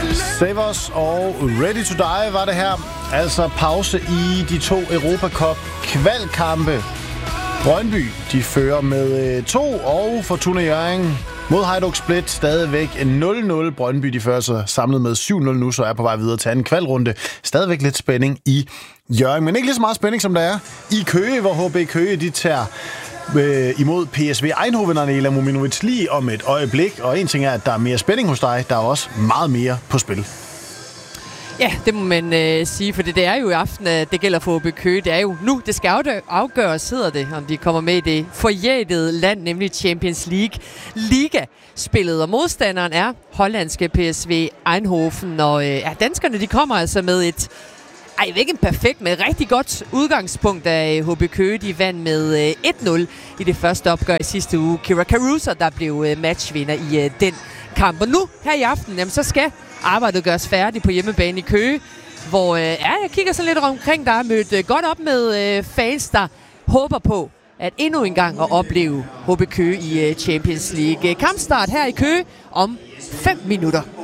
Save Us og Ready to Die var det her. Altså pause i de 2 Europa Cup kvalkampe. Brøndby, de fører med 2, og Fortuna Hjørring mod Hajduk Split stadigvæk 0-0. Brøndby, de fører sig samlet med 7-0 nu, så er på vej videre til anden kvalrunde. Stadigvæk lidt spænding i Hjørring, men ikke lige så meget spænding, som der er i Køge, hvor HB Køge, de tager imod PSV Eindhoven, Anela Mominovic, lige om et øjeblik. Og en ting er, at der er mere spænding hos dig. Der er også meget mere på spil. Ja, det må man sige, for det er jo i aften, at det gælder for HB Køge. Det er jo nu, det skal afgøres, hedder det, om de kommer med i det forjættede land, nemlig Champions League Liga-spillet. Og modstanderen er hollandske PSV Eindhoven, og danskerne, de kommer altså med et ikke en perfekt, men et rigtig godt udgangspunkt af HB Køge. De vandt med 1-0 i det første opgør i sidste uge. Kira Caruso, der blev matchvinder i den kamp. Og nu, her i aften, jamen, så skal arbejdet gøres færdigt på hjemmebane i Køge, hvor jeg kigger så lidt omkring, der er mødt godt op med fans, der håber på at endnu en gang at opleve HB Køge i Champions League. Kampstart her i Køge om 5 minutter.